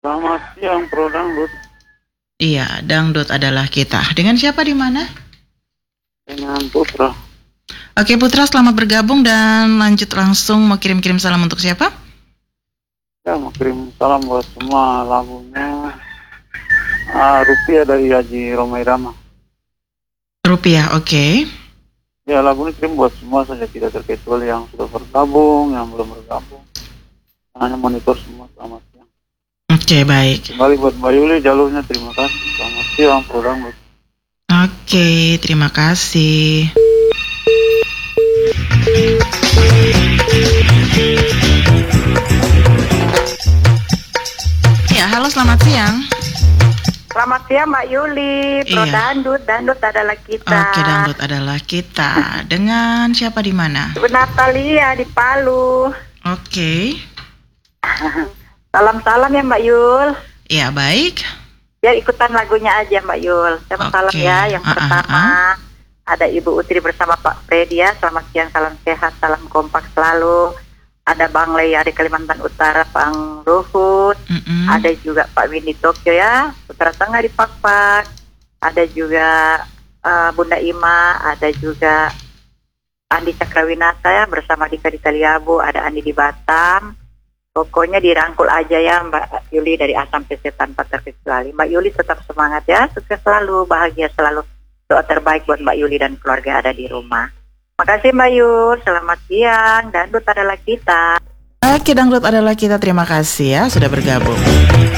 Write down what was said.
Selamat siang, Pro Dangdut. Iya, dangdut adalah kita. Dengan siapa di mana? Dengan Putra. Oke Putra, selamat bergabung dan lanjut langsung mau kirim-kirim salam untuk siapa? Ya, mau kirim salam buat semua lagunya. Rupiah dari Haji Romai Rama. Rupiah, oke. Ya, lagu ini kirim buat semua saja, tidak terkecuali yang sudah bergabung, yang belum bergabung. Hanya monitor semua. Selamat siang. Oke, baik. Kembali buat Mbak Yuli jalurnya, terima kasih. Selamat siang, Pro Dangdut. Oke, terima kasih. Ya, halo, selamat siang. Selamat siang Mbak Yuli, Pro Iya. Dangdut, Dangdut adalah kita. Oke, dangdut adalah kita. Dengan siapa di mana? Ibu Natalia di Palu. Oke. Salam-salam ya Mbak Yul. Ya, baik. Biar ikutan lagunya aja Mbak Yul. Salam Oke. ya. Yang pertama ada Ibu Utri bersama Pak Freddy ya. Selamat siang, salam sehat, salam kompak selalu. Ada Bang Lei dari Kalimantan Utara, Bang Ruhut. Ada juga Pak Windy Tokyo ya, Putra Tengah di Pakpak. Ada juga Bunda Ima, ada juga Andi Cakrawinata ya, bersama Dika di Taliabu, ada Andi di Batam. Pokoknya dirangkul aja ya Mbak Yuli dari Asam PC tanpa terkecuali. Mbak Yuli tetap semangat ya, sukses selalu, bahagia selalu. Doa terbaik buat Mbak Yuli dan keluarga ada di rumah. Makasih Mbak Yul, selamat siang. Dangdut adalah kita. Oke, dangdut adalah kita. Terima kasih ya sudah bergabung.